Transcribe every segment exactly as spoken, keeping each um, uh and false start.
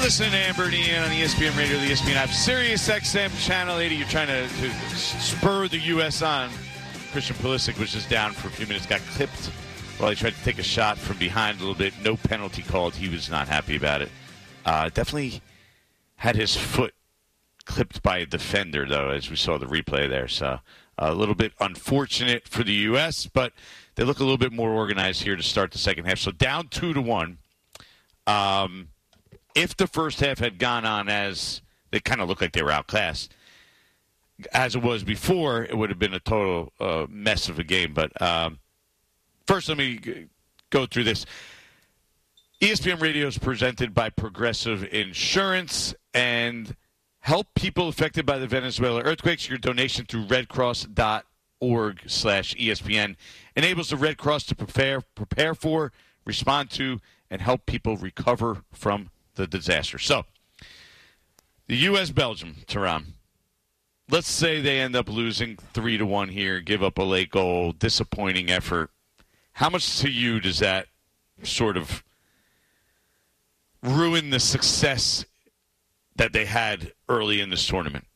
listening to Amber and Ian on E S P N Radio, the E S P N app, Sirius X M Channel eighty. You're trying to, to spur the U S on. Christian Pulisic was just down for a few minutes, got clipped while he tried to take a shot from behind a little bit. No penalty called. He was not happy about it. Uh, definitely had his foot clipped by a defender, though, as we saw the replay there. So a little bit unfortunate for the U S, but they look a little bit more organized here to start the second half. So down two to one. Um, if the first half had gone on as they kind of looked like they were outclassed, as it was before, it would have been a total uh, mess of a game. But um, first, let me g- go through this. E S P N Radio is presented by Progressive Insurance, and help people affected by the Venezuela earthquakes. Your donation through redcross.org slash ESPN enables the Red Cross to prepare, prepare for, respond to, and help people recover from the disaster. So, the U S Belgium, Tehran. Let's say they end up losing three to one here, give up a late goal, disappointing effort. How much to you does that sort of ruin the success that they had early in this tournament?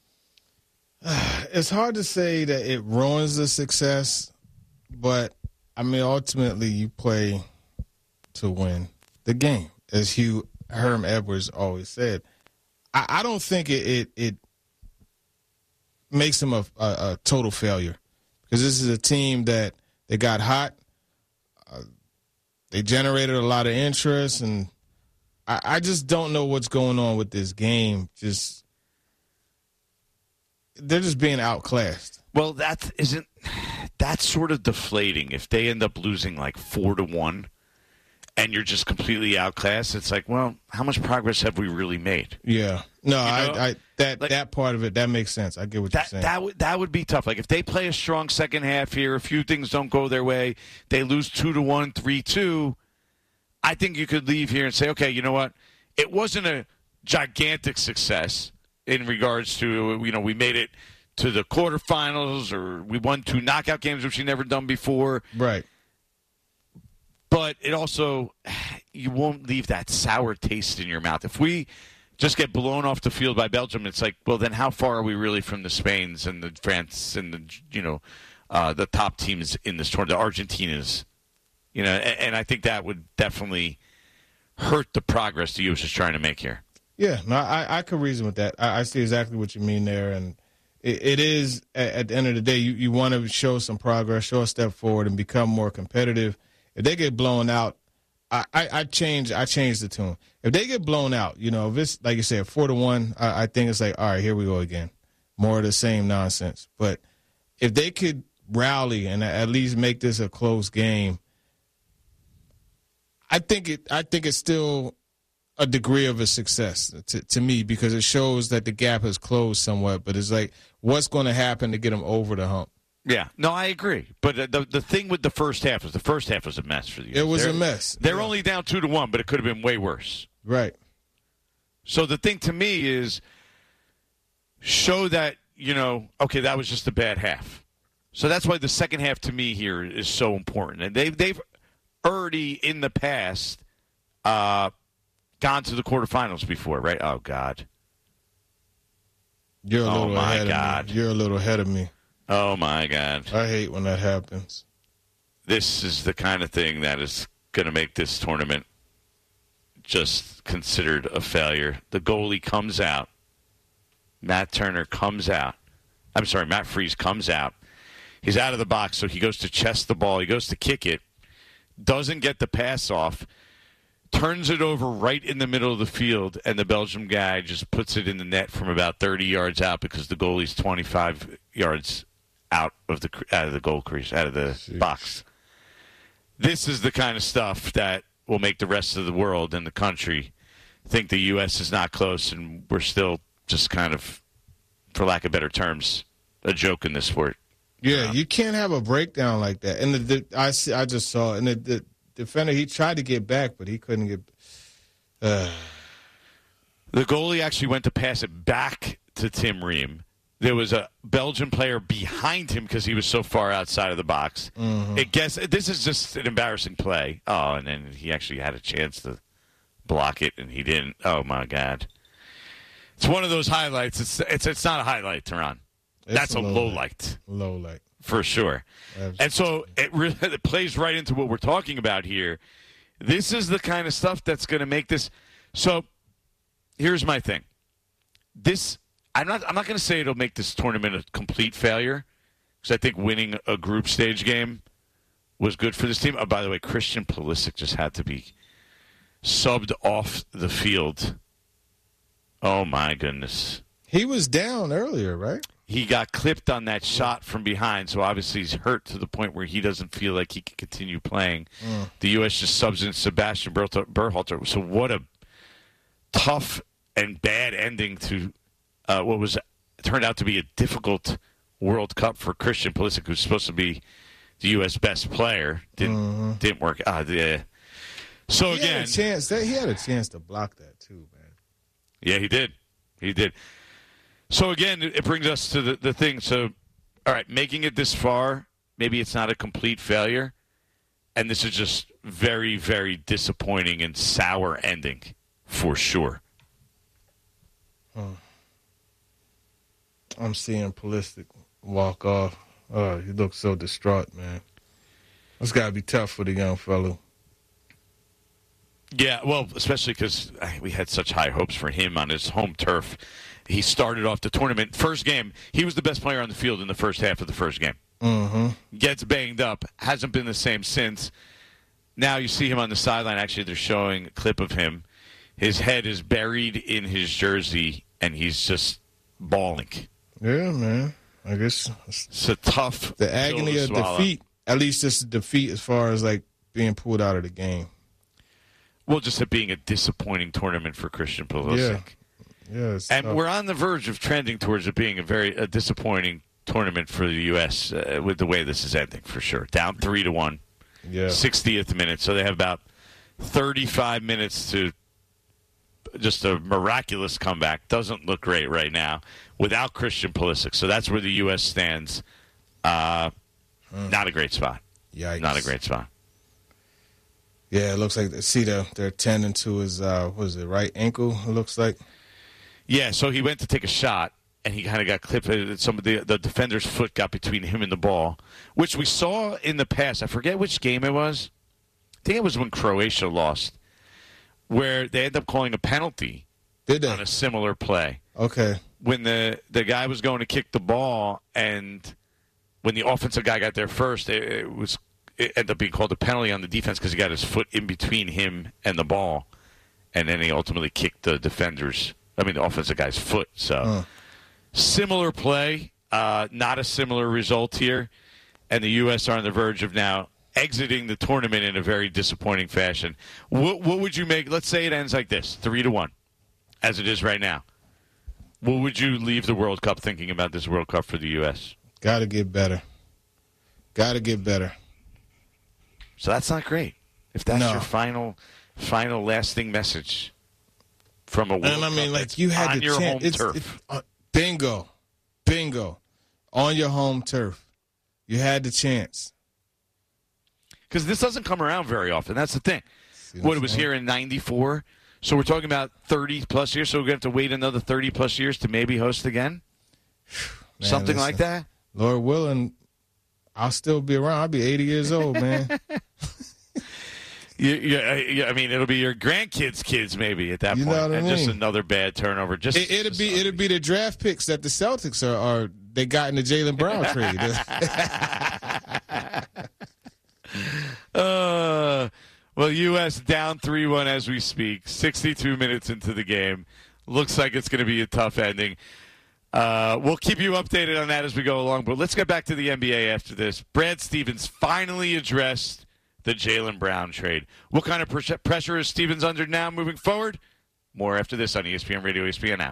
It's hard to say that it ruins the success, but, I mean, ultimately you play to win the game, as Hugh Herm Edwards always said. I, I don't think it, it, it makes them a, a, a total failure, because this is a team that they got hot. Uh, they generated a lot of interest, and I, I just don't know what's going on with this game. Just they're just being outclassed. Well, that isn't that's sort of deflating. If they end up losing like four to one, and you're just completely outclassed, it's like, well, how much progress have we really made? Yeah, no, you know? I, I that like, that part of it, that makes sense. I get what that, you're saying. That would that would be tough. Like if they play a strong second half here, a few things don't go their way, they lose two to one, three two. I think you could leave here and say, okay, you know what? It wasn't a gigantic success in regards to, you know, we made it to the quarterfinals, or we won two knockout games, which we never done before. Right. But it also, you won't leave that sour taste in your mouth. If we just get blown off the field by Belgium, it's like, well, then how far are we really from the Spains and the France and the, you know, uh, the top teams in this tournament, the Argentinas, you know, and, and I think that would definitely hurt the progress the U S is trying to make here. Yeah, no, I, I could reason with that. I, I see exactly what you mean there, and it, it is, at, at the end of the day, you, you want to show some progress, show a step forward, and become more competitive. If they get blown out, I, I, I change I change the tune. If they get blown out, you know, if it's, like you said, four to one, I, I think it's like, all right, here we go again. More of the same nonsense. But if they could rally and at least make this a close game, I think it I think it's still a degree of a success to, to me, because it shows that the gap has closed somewhat. But it's like, what's going to happen to get them over the hump? Yeah, no, I agree. But the the thing with the first half is the first half was a mess for the U S. It was they're, a mess. They're yeah. only down two to one, but it could have been way worse. Right. So the thing to me is show that, you know, okay, that was just a bad half. So that's why the second half to me here is so important. And they've they've already in the past uh, gone to the quarterfinals before, right? Oh God. You're a oh little my ahead God. of me. You're a little ahead of me. Oh, my God. I hate when that happens. This is the kind of thing that is going to make this tournament just considered a failure. The goalie comes out. Matt Turner comes out. I'm sorry, Matt Freese comes out. He's out of the box, so he goes to chest the ball. He goes to kick it. Doesn't get the pass off. Turns it over right in the middle of the field, and the Belgium guy just puts it in the net from about thirty yards out, because the goalie's twenty-five yards out of the out of the goal crease, out of the Jeez. box. This is the kind of stuff that will make the rest of the world and the country think the U S is not close, and we're still just kind of, for lack of better terms, a joke in this sport. Yeah, um, you can't have a breakdown like that. And the, the, I see, I just saw, and the, the defender, he tried to get back, but he couldn't get. Uh. The goalie actually went to pass it back to Tim Ream. There was a Belgian player behind him because he was so far outside of the box. Mm-hmm. It guess this is just an embarrassing play. Oh, and then he actually had a chance to block it, and he didn't. Oh, my God. It's one of those highlights. It's it's it's not a highlight, Teron. That's a, a low light. Low light. For sure. Absolutely. And so it, really, it plays right into what we're talking about here. This is the kind of stuff that's going to make this. So here's my thing. This I'm not I'm not going to say it'll make this tournament a complete failure, because I think winning a group stage game was good for this team. Oh, by the way, Christian Pulisic just had to be subbed off the field. Oh, my goodness. He was down earlier, right? He got clipped on that shot from behind, so obviously he's hurt to the point where he doesn't feel like he can continue playing. Mm. The U S just subs in Sebastian Berhalter. So what a tough and bad ending to uh, what was turned out to be a difficult World Cup for Christian Pulisic, who's supposed to be the U S best player. Didn't mm-hmm. didn't work. Uh, yeah. So he again, had a chance. That, he had a chance to block that too, man. Yeah, he did. He did. So, again, it brings us to the, the thing. So, all right, making it this far, maybe it's not a complete failure. And this is just very, very disappointing and sour ending for sure. Hmm. I'm seeing Pulisic walk off. Oh, he looks so distraught, man. It's got to be tough for the young fellow. Yeah, well, especially because we had such high hopes for him on his home turf. He started off the tournament. First game, he was the best player on the field in the first half of the first game. Mm-hmm. Gets banged up. Hasn't been the same since. Now you see him on the sideline. Actually, they're showing a clip of him. His head is buried in his jersey, and he's just bawling. Yeah, man. I guess it's a tough The agony of swallow. defeat. At least it's a defeat as far as, like, being pulled out of the game. Well, just it being a disappointing tournament for Christian Pulisic. Yeah. Yeah, and tough. we're on the verge of trending towards it being a very a disappointing tournament for the U S uh, with the way this is ending, for sure. Down three to one, yeah, sixtieth minute. So they have about thirty-five minutes to just a miraculous comeback. Doesn't look great right now without Christian Pulisic. So that's where the U S stands. Uh, hmm. Not a great spot. Yikes. Not a great spot. Yeah, it looks like see the, they're tending to his uh, what is it, right ankle? It looks like. Yeah, so he went to take a shot, and he kind of got clipped. Some of the the defender's foot got between him and the ball, which we saw in the past. I forget which game it was. I think it was when Croatia lost, where they ended up calling a penalty Did they? on a similar play. Okay. When the, the guy was going to kick the ball, and when the offensive guy got there first, it, it was it ended up being called a penalty on the defense because he got his foot in between him and the ball, and then he ultimately kicked the defender's I mean, the offensive guy's foot. So, uh. similar play, uh, not a similar result here. And the U S are on the verge of now exiting the tournament in a very disappointing fashion. What, what would you make? Let's say it ends like this, three to one, as it is right now. What would you leave the World Cup thinking about this World Cup for the U S? Got to get better. Got to get better. So that's not great. If that's no. your final, final lasting message. From a World and I mean, Cup like you had on the your chance. home It's, turf. It's, uh, bingo, bingo, on your home turf. You had the chance. Because this doesn't come around very often. That's the thing. What, what it was here in ninety-four. So we're talking about thirty plus years. So we're going to have to wait another thirty plus years to maybe host again. Man, Something listen, like that. Lord willing, I'll still be around. I'll be eighty years old, man. You, you, I mean, it'll be your grandkids' kids maybe at that you point, know what and I mean? Just another bad turnover. Just it, it'll just be it'll be the draft picks that the Celtics are, are they got in the Jaylen Brown trade. uh, well, U S down three one as we speak. Sixty-two minutes into the game, looks like it's going to be a tough ending. Uh, we'll keep you updated on that as we go along. But let's get back to the N B A after this. Brad Stevens finally addressed the Jaylen Brown trade. What kind of pres- pressure is Stevens under now moving forward? More after this on E S P N Radio, E S P N app.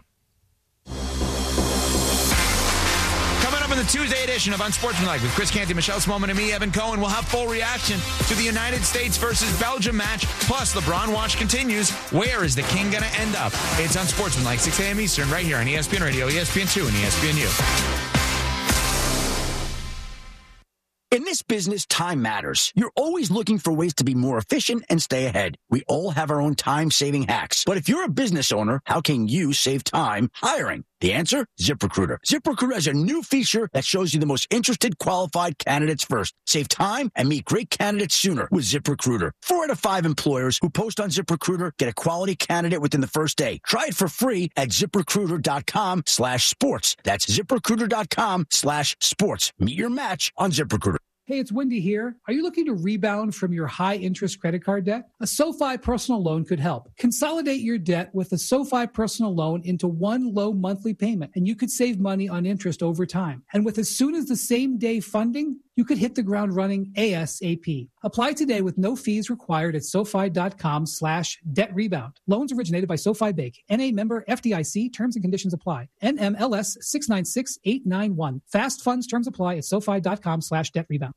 Coming up in the Tuesday edition of Unsportsmanlike with Chris Canty, Michelle Smallman, and me, Evan Cohen, we'll have full reaction to the United States versus Belgium match. Plus, LeBron watch continues. Where is the king going to end up? It's Unsportsmanlike, six a.m. Eastern, right here on E S P N Radio, E S P N two, and E S P N U. In this business, time matters. You're always looking for ways to be more efficient and stay ahead. We all have our own time-saving hacks. But if you're a business owner, how can you save time hiring? The answer? ZipRecruiter. ZipRecruiter has a new feature that shows you the most interested qualified candidates first. Save time and meet great candidates sooner with ZipRecruiter. Four out of five employers who post on ZipRecruiter get a quality candidate within the first day. Try it for free at ZipRecruiter.com slash sports. That's ZipRecruiter.com slash sports. Meet your match on ZipRecruiter. Hey, it's Wendy here. Are you looking to rebound from your high-interest credit card debt? A SoFi personal loan could help. Consolidate your debt with a SoFi personal loan into one low monthly payment, and you could save money on interest over time. And with as soon as the same day funding, you could hit the ground running ASAP. Apply today with no fees required at SoFi.com slash debt rebound. Loans originated by SoFi Bank. N A member F D I C. Terms and conditions apply. N M L S six nine six eight nine one. Fast funds terms apply at SoFi.com slash debt rebound.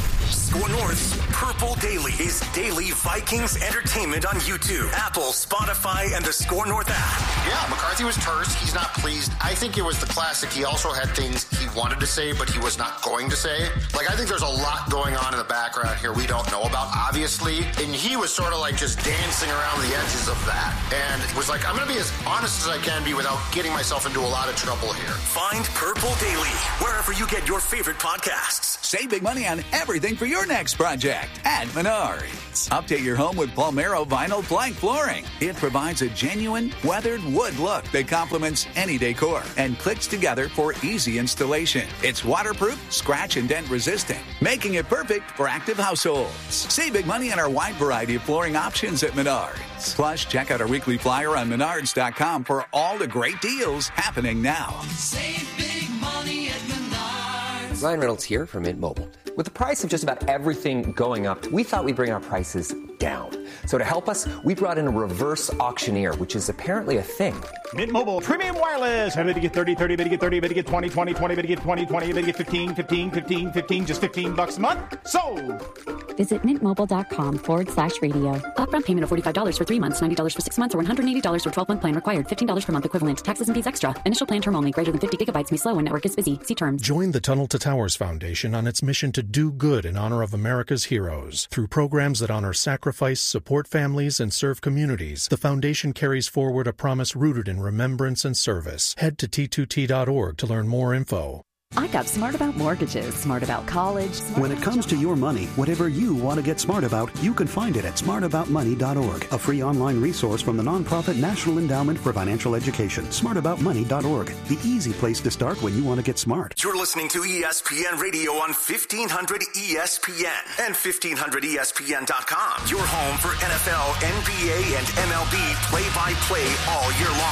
Score North's Purple Daily is daily Vikings entertainment on YouTube, Apple, Spotify, and the Score North app. Yeah, McCarthy was terse. He's not pleased. I think it was the classic. He also had things he wanted to say, but he was not going to say. Like, I think there's a lot going on in the background here we don't know about, obviously. And he was sort of like just dancing around the edges of that. And was like, I'm going to be as honest as I can be without getting myself into a lot of trouble here. Find Purple Daily wherever you get your favorite podcasts. Save big money on everything for your next project at Menards. Update your home with Palmero vinyl plank flooring. It provides a genuine weathered wood look that complements any decor and clicks together for easy installation. It's waterproof, scratch and dent resistant, making it perfect for active households. Save big money on our wide variety of flooring options at Menards. Plus, check out our weekly flyer on Menards dot com for all the great deals happening now. Save big money at Menards. Ryan Reynolds here from Mint Mobile. With the price of just about everything going up, we thought we'd bring our prices down. So to help us, we brought in a reverse auctioneer, which is apparently a thing. Mint Mobile Premium Wireless. How to get thirty, thirty, how to get thirty, how to get twenty, twenty, twenty, how to get twenty, twenty, how to get fifteen, fifteen, fifteen, fifteen, just fifteen bucks a month? Sold! Visit mintmobile.com forward slash radio. Upfront payment of forty-five dollars for three months, ninety dollars for six months, or one hundred eighty dollars for twelve-month plan required. fifteen dollars per month equivalent. Taxes and fees extra. Initial plan term only. Greater than fifty gigabytes may slow when network is busy. See terms. Join the Tunnel to Towers Foundation on its mission to do good in honor of America's heroes. Through programs that honor sacrifice, support families, and serve communities, the foundation carries forward a promise rooted in remembrance and service. Head to T two T dot org to learn more info. I got smart about mortgages, smart about college. Smart when it comes to your money, whatever you want to get smart about, you can find it at smart about money dot org, a free online resource from the nonprofit National Endowment for Financial Education. smart about money dot org, the easy place to start when you want to get smart. You're listening to E S P N Radio on fifteen hundred E S P N and fifteen hundred E S P N dot com. Your home for N F L, N B A, and M L B play-by-play all year long.